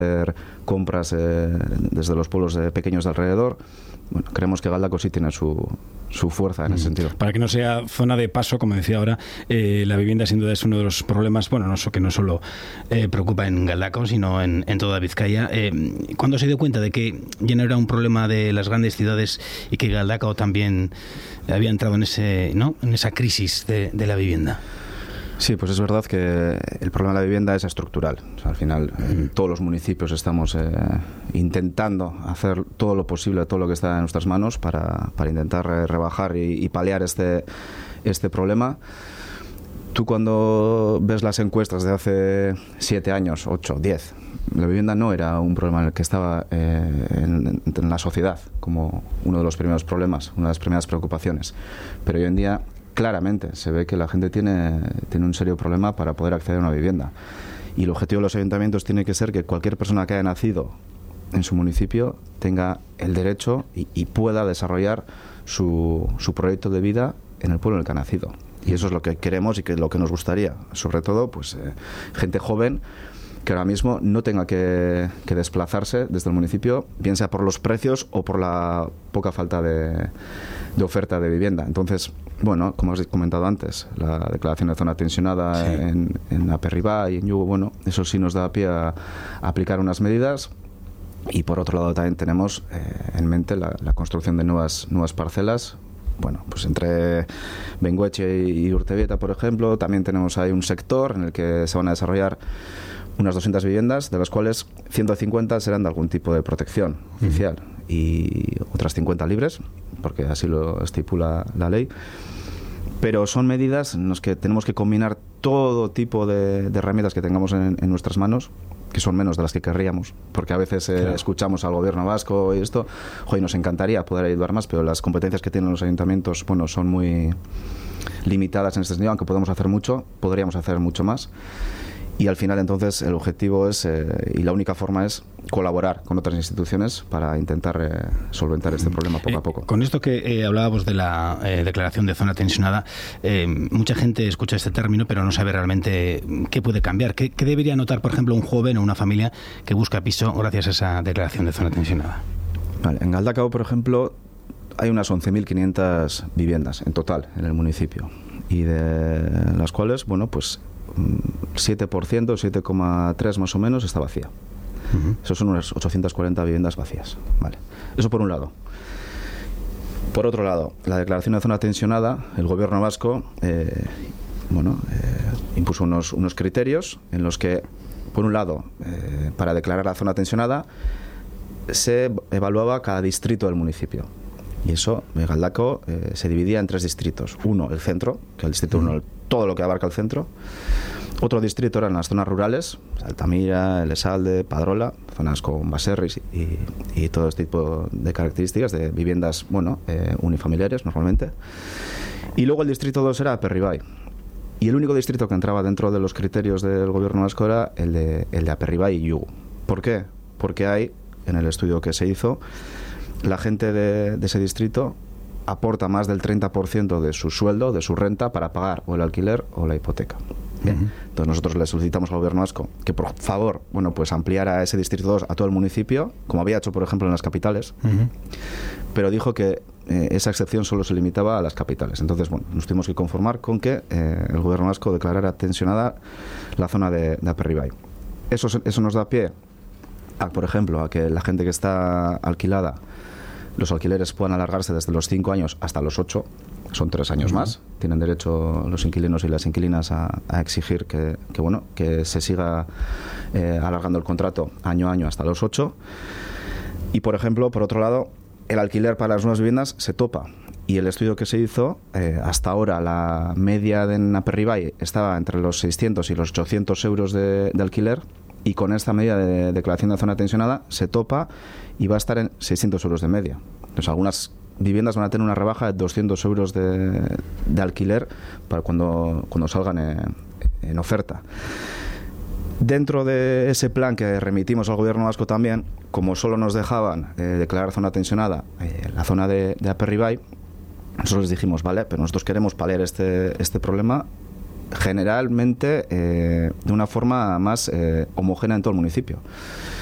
compras desde los pueblos pequeños de alrededor. Bueno, creemos que Galdakao sí tiene su fuerza en ese sentido. Para que no sea zona de paso, como decía ahora, la vivienda sin duda es uno de los problemas, bueno, que no solo preocupa en Galdakao, sino en toda Vizcaya. ¿Cuándo se dio cuenta de que ya no era un problema de las grandes ciudades y que Galdakao también había entrado en esa crisis de la vivienda? Sí, pues es verdad que el problema de la vivienda es estructural. O sea, al final, en todos los municipios estamos intentando hacer todo lo posible, todo lo que está en nuestras manos para intentar rebajar y paliar este problema. Tú cuando ves las encuestas de hace 7 años, 8, 10, la vivienda no era un problema en el que estaba en la sociedad como uno de los primeros problemas, una de las primeras preocupaciones. Pero hoy en día claramente se ve que la gente tiene un serio problema para poder acceder a una vivienda. Y el objetivo de los ayuntamientos tiene que ser que cualquier persona que haya nacido en su municipio tenga el derecho y pueda desarrollar su proyecto de vida en el pueblo en el que ha nacido. Y eso es lo que queremos y lo que nos gustaría. Sobre todo, pues gente joven que ahora mismo no tenga que desplazarse desde el municipio, bien sea por los precios o por la poca falta de oferta de vivienda. Entonces, bueno, como os he comentado antes, la declaración de zona tensionada en Aperribay y en Yugo, bueno, eso sí nos da pie a aplicar unas medidas. Y por otro lado también tenemos en mente la construcción de nuevas parcelas. Bueno, pues entre Bengueche y Urtebieta, por ejemplo, también tenemos ahí un sector en el que se van a desarrollar unas 200 viviendas, de las cuales 150 serán de algún tipo de protección oficial y otras 50 libres, porque así lo estipula la ley. Pero son medidas en las que tenemos que combinar todo tipo de herramientas que tengamos en nuestras manos, que son menos de las que querríamos, porque a veces escuchamos al gobierno vasco y esto, nos encantaría poder ayudar más, pero las competencias que tienen los ayuntamientos, bueno, son muy limitadas en este sentido. Aunque podemos hacer mucho, podríamos hacer mucho más. Y al final, entonces, el objetivo es, y la única forma es colaborar con otras instituciones para intentar solventar este problema poco a poco. Con esto que hablábamos de la declaración de zona tensionada, mucha gente escucha este término, pero no sabe realmente qué puede cambiar. ¿Qué debería notar, por ejemplo, un joven o una familia que busca piso gracias a esa declaración de zona tensionada? Vale, en Galdakao, por ejemplo, hay unas 11.500 viviendas en total en el municipio, y de las cuales, bueno, pues 7%, 7,3 más o menos, está vacía. Eso son unas 840 viviendas vacías. Vale. Eso por un lado. Por otro lado, la declaración de zona tensionada, el gobierno vasco impuso unos criterios en los que, por un lado, para declarar la zona tensionada se evaluaba cada distrito del municipio. Y eso, Galdakao, se dividía en 3 distritos. Uno, el centro, que el distrito 1, todo lo que abarca el centro. Otro distrito eran las zonas rurales, Altamira, Elesalde, Padrola, zonas con baserris y todo este tipo de características de viviendas, unifamiliares normalmente. Y luego el distrito 2 era Aperribay. Y el único distrito que entraba dentro de los criterios del gobierno vasco era el de Aperribay y Yugo. ¿Por qué? Porque hay, en el estudio que se hizo, la gente de ese distrito aporta más del 30% de su sueldo, de su renta, para pagar o el alquiler o la hipoteca. Bien. Entonces nosotros le solicitamos al gobierno vasco que por favor, pues ampliara ese distrito 2 a todo el municipio, como había hecho por ejemplo en las capitales, pero dijo que esa excepción solo se limitaba a las capitales. Entonces, nos tuvimos que conformar con que el gobierno vasco declarara tensionada la zona de Aperribay. Eso nos da pie por ejemplo, a que la gente que está alquilada, los alquileres puedan alargarse desde los 5 años hasta los 8, son 3 años más. Tienen derecho los inquilinos y las inquilinas a exigir que se siga alargando el contrato año a año hasta los 8. Y, por ejemplo, por otro lado, el alquiler para las nuevas viviendas se topa. Y el estudio que se hizo, hasta ahora la media en Aperribay estaba entre los 600 y los 800 euros de alquiler, y con esta medida de declaración de zona tensionada se topa y va a estar en 600 euros de media. Entonces, algunas viviendas van a tener una rebaja de 200 euros de alquiler para cuando salgan en oferta. Dentro de ese plan que remitimos al gobierno vasco también, como solo nos dejaban declarar zona tensionada la zona de Aperribay, nosotros les dijimos, vale, pero nosotros queremos paliar este problema generalmente de una forma más homogénea en todo el municipio.